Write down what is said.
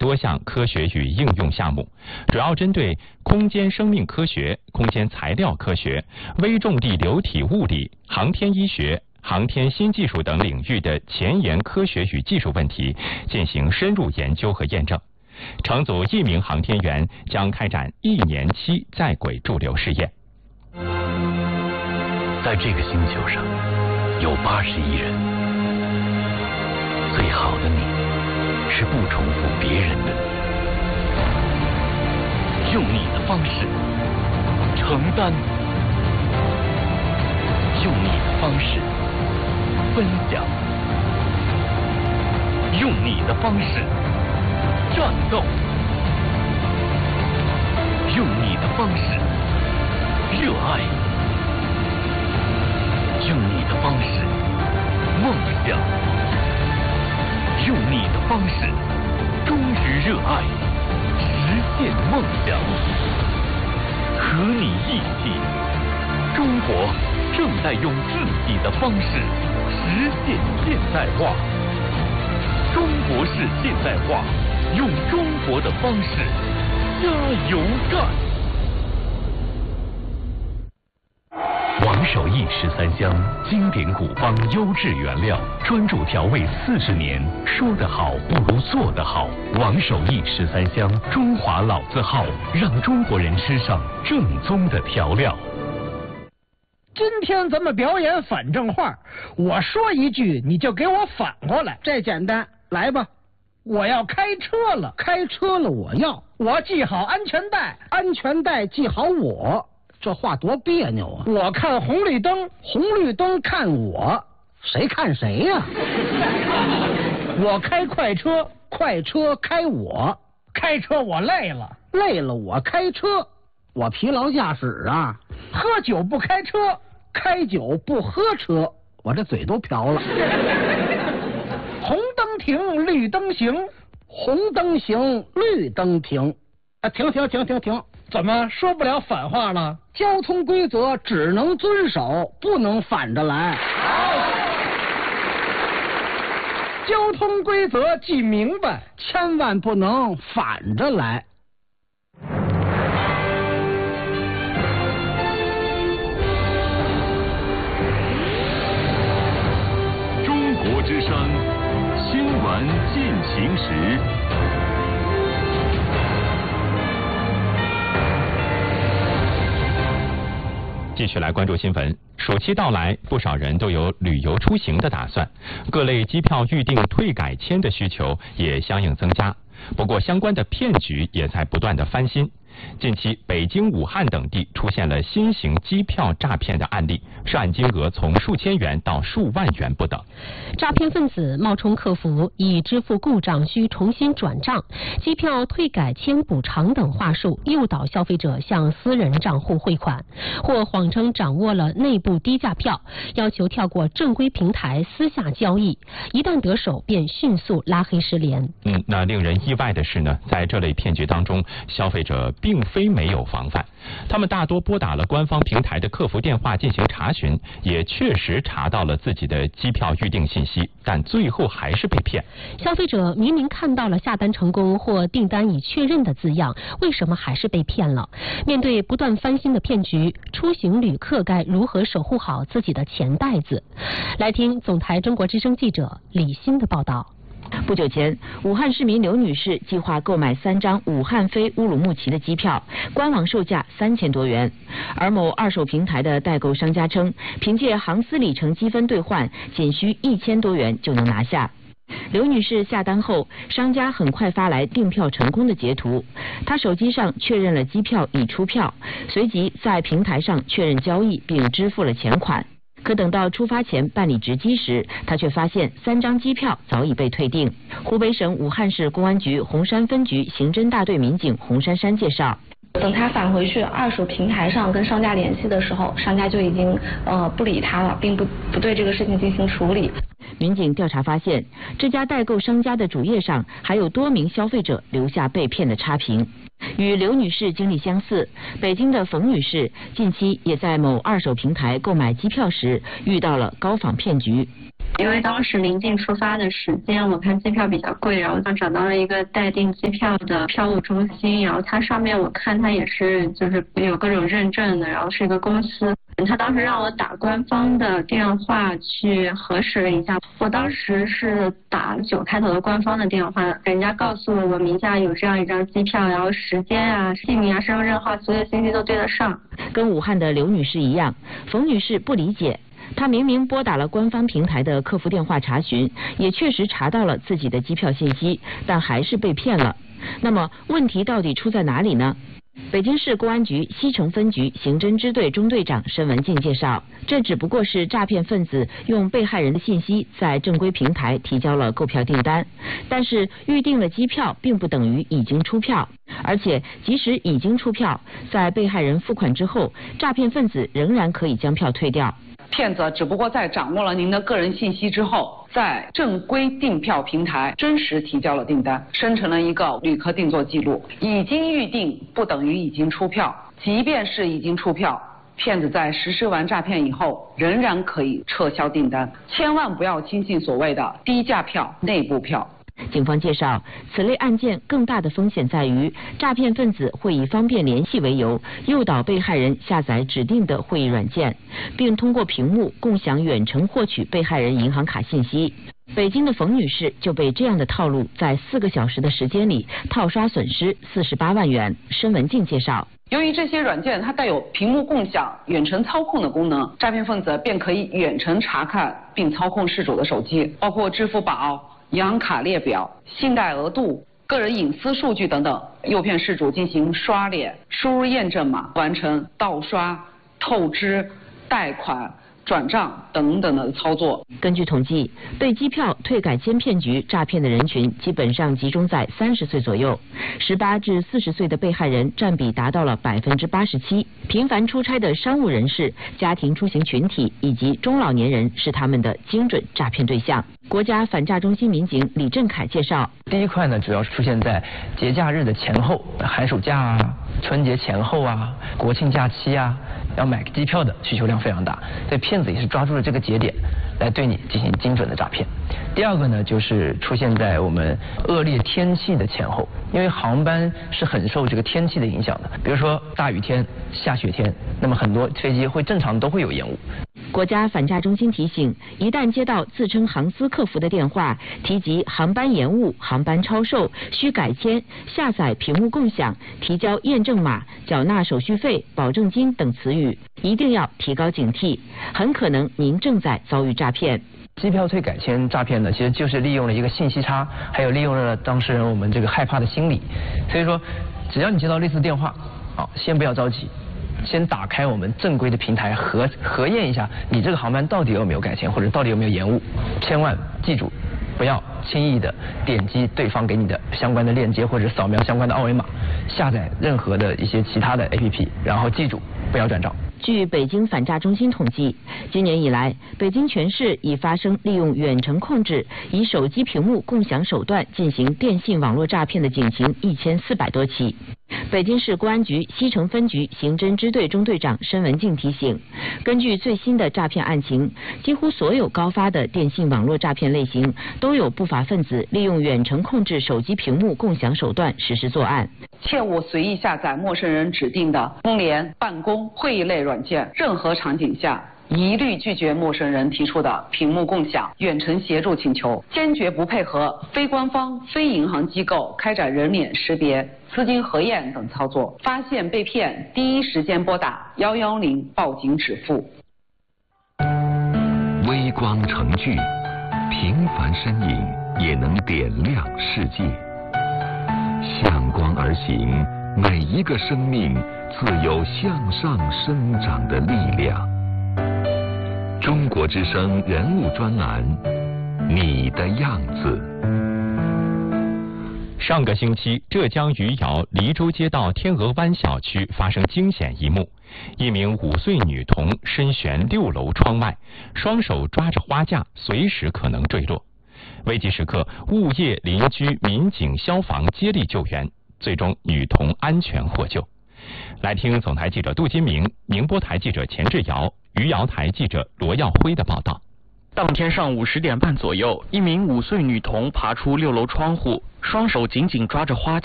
多项科学与应用项目，主要针对空间生命科学、空间材料科学、微重力流体物理、航天医学、航天新技术等领域的前沿科学与技术问题进行深入研究和验证。乘组1名航天员将开展1年期在轨驻留试验。 在这个星球上有80亿人，最好的你是不重复别人的你，用你的方式承担，用你的方式分享，用你的方式战斗，用你的方式热爱，用你的方式梦想，用你的方式忠于热爱，实现梦想。和你一起，中国正在用自己的方式实现现代化。中国式现代化，用中国的方式加油干。王守义13香，经典古方优质原料，专注调味40年。说得好不如做得好。王守义13香，中华老字号，让中国人吃上正宗的调料。 今天咱们表演反正话，我说一句你就给我反过来，这简单，来吧。我要开车了，开车了我系好安全带，安全带系好我。这话多别扭啊！我看红绿灯，红绿灯看我，谁看谁呀？我开快车，快车开我，开车我累了，累了我开车，我疲劳驾驶啊！喝酒不开车，开酒不喝车，我这嘴都瓢了。红灯停，绿灯行，红灯行，绿灯停。停！怎么说不了反话了？交通规则只能遵守，不能反着来。交通规则记明白，千万不能反着来。 中国之声新闻进行时。 继续来关注新闻。暑期到来，不少人都有旅游出行的打算，各类机票预订退改签的需求也相应增加。不过，相关的骗局也在不断的翻新。近期，北京、武汉等地出现了新型机票诈骗的案例，涉案金额从数千元到数万元不等。 诈骗分子冒充客服，以支付故障需重新转账、机票退改签补偿等话术，诱导消费者向私人账户汇款，或谎称掌握了内部低价票，要求跳过正规平台私下交易，一旦得手便迅速拉黑失联。 那令人意外的是呢，在这类骗局当中，消费者并非没有防范，他们大多拨打了官方平台的客服电话进行查询，也确实查到了自己的机票预订信息，但最后还是被骗。 消费者明明看到了下单成功或订单已确认的字样，为什么还是被骗了？面对不断翻新的骗局，出行旅客该如何守护好自己的钱袋子？来听总台中国之声记者李欣的报道。 不久前，武汉市民刘女士计划购买3张武汉飞乌鲁木齐的机票，官网售价3000多元。而某二手平台的代购商家称，凭借航司里程积分兑换，仅需1000多元就能拿下。刘女士下单后，商家很快发来订票成功的截图，她手机上确认了机票已出票，随即在平台上确认交易并支付了钱款。可等到出发前办理值机时，他却发现3张机票早已被退订。湖北省武汉市公安局洪山分局刑侦大队民警洪珊珊介绍， 等他返回去二手平台上跟商家联系的时候，商家就已经不理他了，并不对这个事情进行处理。 民警调查发现，这家代购商家的主页上还有多名消费者留下被骗的差评。与刘女士经历相似，北京的冯女士近期也在某二手平台购买机票时遇到了高仿骗局。 因为当时临近出发的时间，我看机票比较贵，然后就找到了一个待订机票的票务中心，然后它上面我看它也是就是有各种认证的，然后是一个公司。他当时让我打官方的电话去核实了一下，我当时是打9开头的官方的电话，人家告诉了我名下有这样一张机票，然后时间啊、姓名啊、身份证号所有信息都对得上。 跟武汉的刘女士一样，冯女士不理解。她明明拨打了官方平台的客服电话查询，也确实查到了自己的机票信息，但还是被骗了。那么问题到底出在哪里呢？北京市公安局西城分局刑侦支队中队长申文静介绍，这只不过是诈骗分子用被害人的信息在正规平台提交了购票订单，但是预订了机票并不等于已经出票，而且即使已经出票，在被害人付款之后，诈骗分子仍然可以将票退掉。 骗子只不过在掌握了您的个人信息之后，在正规订票平台真实提交了订单，生成了一个旅客订座记录。已经预订不等于已经出票，即便是已经出票，骗子在实施完诈骗以后，仍然可以撤销订单。千万不要轻信所谓的低价票、内部票。 警方介绍，此类案件更大的风险在于，诈骗分子会以方便联系为由，诱导被害人下载指定的会议软件，并通过屏幕共享远程获取被害人银行卡信息。北京的冯女士就被这样的套路在4个小时的时间里套刷损失48万元。申文静介绍， 由于这些软件它带有屏幕共享、远程操控的功能，诈骗分子便可以远程查看并操控事主的手机，包括支付宝、银行卡列表、信贷额度、个人隐私数据等等，诱骗事主进行刷脸、输入验证码、完成盗刷、透支、贷款、转账等等的操作。 根据统计，被机票退改签骗局诈骗的人群基本上集中在30岁左右，18至40岁的被害人占比达到了87%。频繁出差的商务人士、家庭出行群体以及中老年人是他们的精准诈骗对象。国家反诈中心民警李振凯介绍， 第一块呢，主要是出现在节假日的前后，寒暑假啊、春节前后啊、国庆假期啊，要买机票的需求量非常大，所以骗子也是抓住了这个节点来对你进行精准的诈骗。第二个呢，就是出现在我们恶劣天气的前后，因为航班是很受这个天气的影响的，比如说大雨天、下雪天，那么很多飞机会正常都会有延误。 国家反诈中心提醒，一旦接到自称航司客服的电话，提及航班延误、航班超售、需改签、下载屏幕共享、提交验证码、缴纳手续费、保证金等词语，一定要提高警惕，很可能您正在遭遇诈骗。 机票退改签诈骗呢，其实就是利用了一个信息差，还有利用了当事人我们这个害怕的心理。所以说，只要你接到类似电话，先不要着急，先打开我们正规的平台核验一下你这个航班到底有没有改签，或者到底有没有延误。千万记住，不要轻易的点击对方给你的相关的链接，或者扫描相关的二维码，下载任何的一些其他的 APP， 然后记住不要转账。 据北京反诈中心统计，今年以来，北京全市已发生利用远程控制、以手机屏幕共享手段进行电信网络诈骗的警情1400多起。北京市公安局西城分局刑侦支队中队长申文静提醒，根据最新的诈骗案情，几乎所有高发的电信网络诈骗类型都有不法分子利用远程控制手机屏幕共享手段实施作案。 切勿随意下载陌生人指定的通联、办公、会议类软件，任何场景下一律拒绝陌生人提出的屏幕共享、远程协助请求，坚决不配合非官方、非银行机构开展人脸识别、资金核验等操作。发现被骗，第一时间拨打110报警止付。 微光成炬，平凡身影也能点亮世界。向光而行，每一个生命自有向上生长的力量。中国之声人物专栏，你的样子。 上个星期，浙江余姚黎州街道天鹅湾小区发生惊险一幕，一名5岁女童身悬6楼窗外，双手抓着花架，随时可能坠落。危急时刻，物业、邻居、民警、消防接力救援，最终女童安全获救。来听总台记者杜金明、宁波台记者钱志尧、余姚台记者罗耀辉的报道。 当天上午10点半左右，一名5岁女童爬出6楼窗户，双手紧紧抓着花